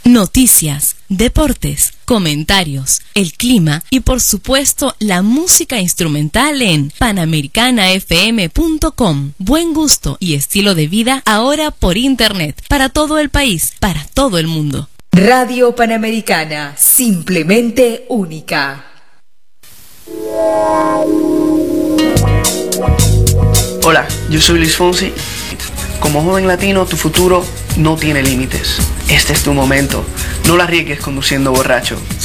noticias, deportes, comentarios, el clima y por supuesto la música instrumental en panamericanafm.com. Buen gusto y estilo de vida ahora por internet, para todo el país, para todo el mundo. Radio Panamericana, simplemente única. Hola, yo soy Luis Fonsi. Como joven latino, tu futuro no tiene límites. Este es tu momento. No la arriesgues conduciendo borracho.